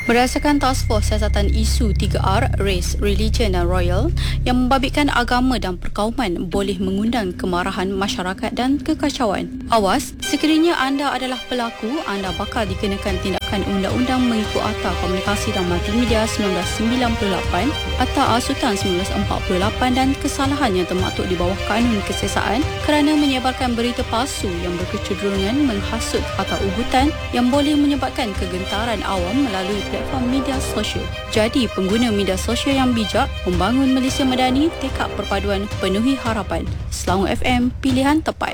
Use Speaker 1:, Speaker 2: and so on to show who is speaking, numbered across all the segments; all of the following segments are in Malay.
Speaker 1: Berdasarkan Task Force Siasatan Isu 3R, Race, Religion dan Royal yang membabitkan agama dan perkauman boleh mengundang kemarahan masyarakat dan kekacauan. Awas, sekiranya anda adalah pelaku, anda bakal dikenakan tindakan Undang-Undang mengikut Akta Komunikasi dan Multimedia 1998, Akta Asutan 1948 dan kesalahan yang termaktub di bawah Kanun Kesiasaan kerana menyebarkan berita palsu yang berkecenderungan menghasut atau ugutan yang boleh menyebabkan kegentaran awam melalui platform media sosial. Jadi, pengguna media sosial yang bijak membangun Malaysia Madani, tekad perpaduan penuhi harapan. Selangor FM, pilihan tepat.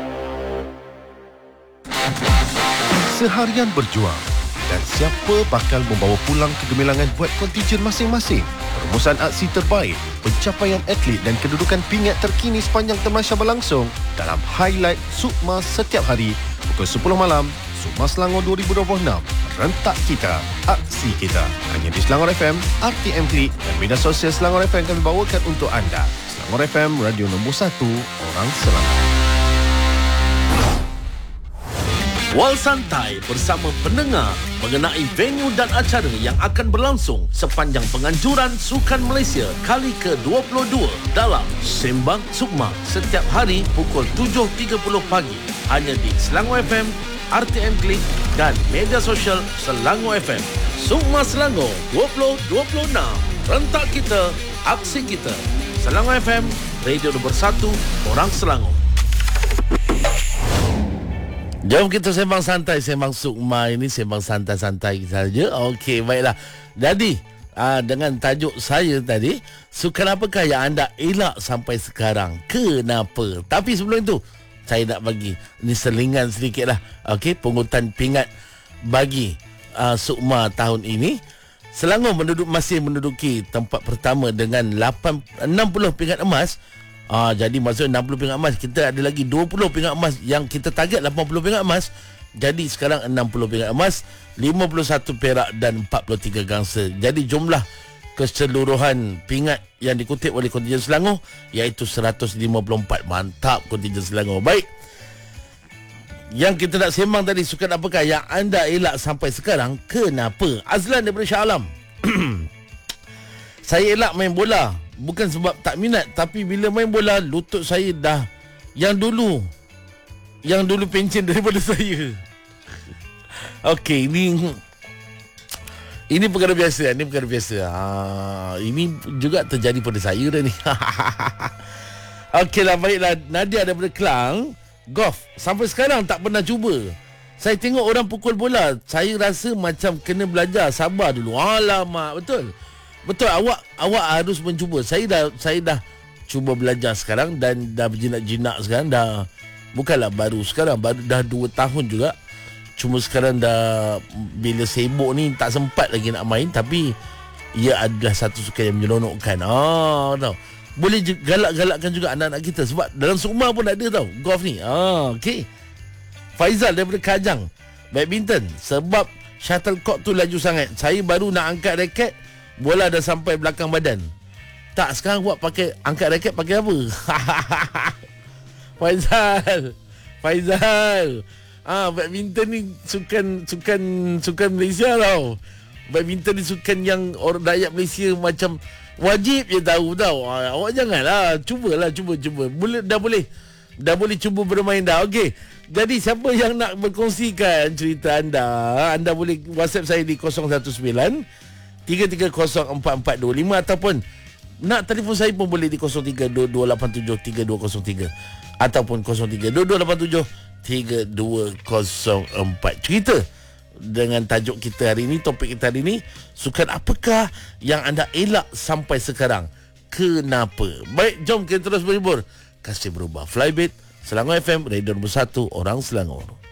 Speaker 2: Seharian berjuang dan siapa bakal membawa pulang kegemilangan buat kontingen masing-masing? Perumusan aksi terbaik, pencapaian atlet dan kedudukan pingat terkini sepanjang temasya berlangsung dalam highlight Sukma setiap hari pukul 10 malam. Sukma Selangor 2026. Rentak kita, aksi kita. Hanya di Selangor FM, RTM Klik dan media sosial Selangor FM kami bawakan untuk anda. Selangor FM, radio nombor 1 orang Selangor.
Speaker 3: Wal Santai bersama pendengar mengenai venue dan acara yang akan berlangsung sepanjang penganjuran Sukan Malaysia kali ke-22 dalam Sembang Sukma setiap hari pukul 7.30 pagi. Hanya di Selangor FM, RTM Klik dan media sosial Selangor FM. Sukma Selangor 2026. Rentak kita, aksi kita. Selangor FM, radio nombor 1 orang Selangor.
Speaker 4: Jom kita sembang santai, sembang Sukma ini sembang santai-santai saja. Okey, baiklah. Jadi, dengan tajuk saya tadi, sukan apakah yang anda elak sampai sekarang? Kenapa? Tapi sebelum itu, saya nak bagi ni selingan sedikit lah. Okey, pungutan pingat bagi Sukma tahun ini. Selangor masih menduduki tempat pertama dengan 60 pingat emas. Jadi maksudnya 60 pingat emas. Kita ada lagi 20 pingat emas yang kita target 80 pingat emas. Jadi sekarang 60 pingat emas, 51 perak dan 43 gangsa. Jadi jumlah keseluruhan pingat yang dikutip oleh kontingen Selangor iaitu 154. Mantap kontingen Selangor. Baik. Yang kita nak sembang tadi, sukan apakah yang anda elak sampai sekarang? Kenapa? Azlan daripada Shah Alam. Saya elak main bola. Bukan sebab tak minat, tapi bila main bola, lutut saya dah yang dulu pencen daripada saya. Okey, ini perkara biasa. Ini juga terjadi pada saya dah ni. Okeylah, baiklah. Nadia daripada Kelang, golf sampai sekarang tak pernah cuba. Saya tengok orang pukul bola, saya rasa macam kena belajar sabar dulu. Alamak, Betul, awak harus mencuba. Saya dah cuba belajar sekarang dan dah berjinak-jinak sekarang. Dah bukanlah baru sekarang, dah 2 tahun juga. Cuma sekarang dah bila sibuk ni tak sempat lagi nak main, tapi ia adalah satu sukan yang menyeronokkan. Tahu. Boleh galak-galakkan juga anak-anak kita sebab dalam Sukma pun ada tau golf ni. Okey. Faizal daripada Kajang, badminton, sebab shuttlecock tu laju sangat. Saya baru nak angkat raket, bola dah sampai belakang badan. Tak, sekarang buat angkat raket pakai apa? Faizal. Badminton ni sukan Malaysia tau. Badminton ni sukan yang orang rakyat Malaysia macam wajib je tahu tau. Awak janganlah, cuba. Dah boleh cuba bermain dah. Okey. Jadi siapa yang nak berkongsikan cerita anda boleh WhatsApp saya di 019 330445 ataupun nak telefon saya pun boleh di 0322873203 ataupun 0322873204. Cerita dengan tajuk kita hari ini, topik kita hari ini, sukan apakah yang anda elak sampai sekarang? Kenapa? Baik, jom kita terus berhibur. Kasih berubah. Flybit, Selangor FM, radio nombor 1 orang Selangor.